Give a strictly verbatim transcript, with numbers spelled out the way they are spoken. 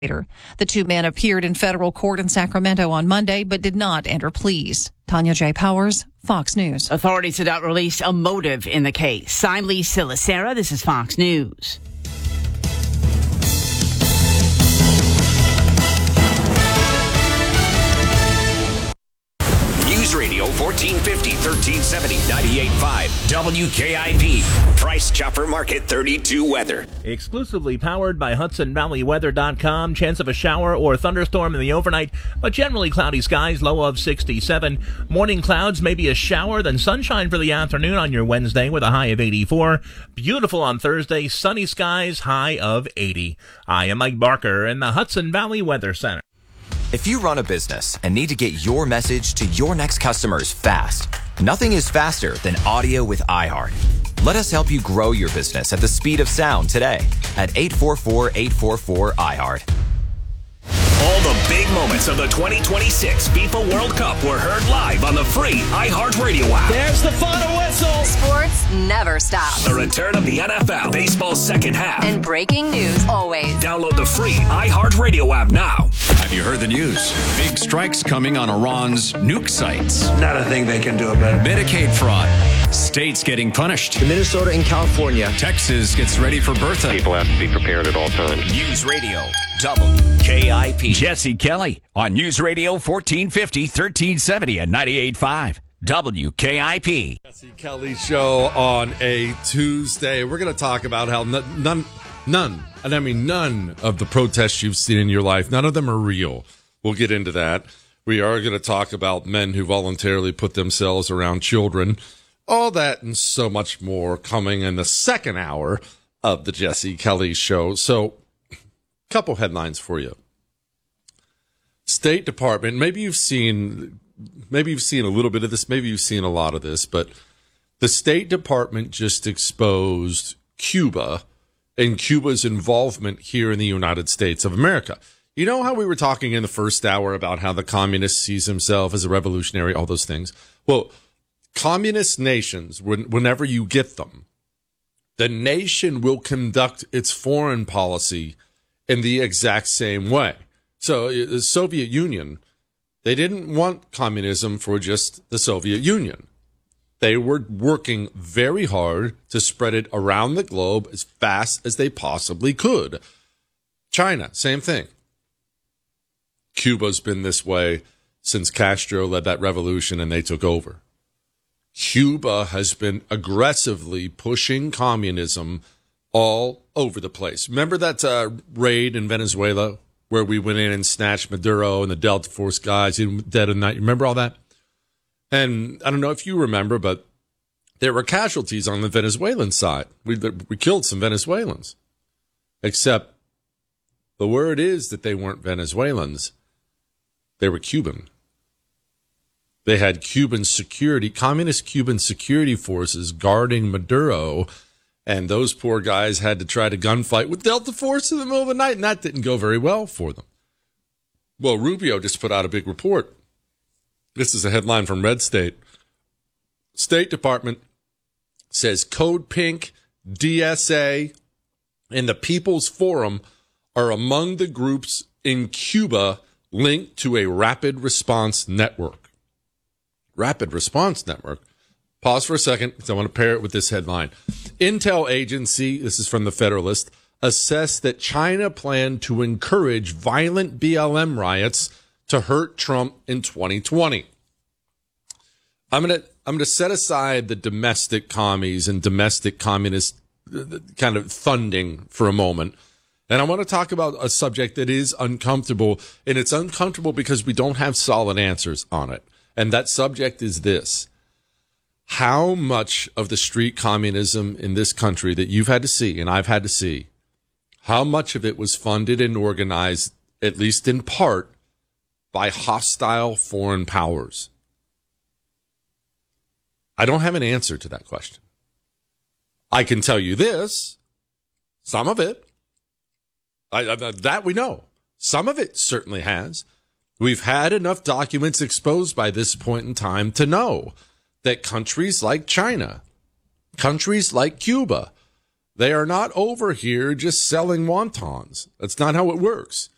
The two men appeared in federal court in Sacramento on Monday, but did not enter pleas. Tanya J. Powers, Fox News. Authorities have not released a motive in the case. I'm Lee Silasera. This is Fox News. News Radio fourteen fifty, thirteen seventy, ninety-eight point five W K I P. Price Chopper Market thirty-two weather. Exclusively powered by Hudson Valley Weather dot com. Chance of a shower or thunderstorm in the overnight, but generally cloudy skies, low of sixty-seven. Morning clouds, maybe a shower, then sunshine for the afternoon on your Wednesday with a high of eighty-four. Beautiful on Thursday, sunny skies, high of eighty. I am Mike Barker in the Hudson Valley Weather Center. If you run a business and need to get your message to your next customers fast, nothing is faster than audio with iHeart. Let us help you grow your business at the speed of sound today at eight four four, eight four four, iHeart. All the big moments of the twenty twenty-six FIFA World Cup were heard live on the free iHeartRadio app. There's the final whistle. Sports never stop. The return of the N F L, baseball's second half. And breaking news always. Download the free iHeartRadio app now. Have you heard the news? Big strikes coming on Iran's nuke sites. Not a thing they can do about it. Medicaid fraud. States getting punished. Minnesota and California. Texas gets ready for Bertha. People have to be prepared at all times. News Radio W K I P. Jesse Kelly on News Radio fourteen fifty, thirteen seventy and ninety-eight point five W K I P. Jesse Kelly Show on a Tuesday. We're going to talk about how none, none, none, and I mean none of the protests you've seen in your life, none of them are real. We'll get into that. We are going to talk about men who voluntarily put themselves around children. All that and so much more coming in the second hour of the Jesse Kelly Show. So, a couple headlines for you. State Department, maybe you've seen maybe you've seen a little bit of this, maybe you've seen a lot of this, but the State Department just exposed Cuba and Cuba's involvement here in the United States of America. You know how we were talking in the first hour about how the communist sees himself as a revolutionary, all those things? Well, communist nations, when, whenever you get them, the nation will conduct its foreign policy in the exact same way. So the Soviet Union, they didn't want communism for just the Soviet Union. They were working very hard to spread it around the globe as fast as they possibly could. China, same thing. Cuba's been this way since Castro led that revolution and they took over. Cuba has been aggressively pushing communism all over the place. Remember that uh, raid in Venezuela where we went in and snatched Maduro and the Delta Force guys in dead of night? Remember all that? And I don't know if you remember, but there were casualties on the Venezuelan side. We, we killed some Venezuelans. Except the word is that they weren't Venezuelans. They were Cuban. They had Cuban security, communist Cuban security forces guarding Maduro, and those poor guys had to try to gunfight with Delta Force in the middle of the night, and that didn't go very well for them. Well, Rubio just put out a big report. This is a headline from Red State. State Department says Code Pink, D S A, and the People's Forum are among the groups in Cuba linked to a rapid response network. Rapid Response Network. Pause for a second because I want to pair it with this headline. Intel agency, this is from the Federalist, assessed that China planned to encourage violent B L M riots to hurt Trump in twenty twenty. I'm going to I'm going to set aside the domestic commies and domestic communist kind of funding for a moment. And I want to talk about a subject that is uncomfortable, and it's uncomfortable because we don't have solid answers on it. And that subject is this. How much of the street communism in this country that you've had to see, and I've had to see, how much of it was funded and organized, at least in part, by hostile foreign powers? I don't have an answer to that question. I can tell you this, some of it, I, I, that we know. Some of it certainly has. We've had enough documents exposed by this point in time to know that countries like China, countries like Cuba, they are not over here just selling wontons. That's not how it works.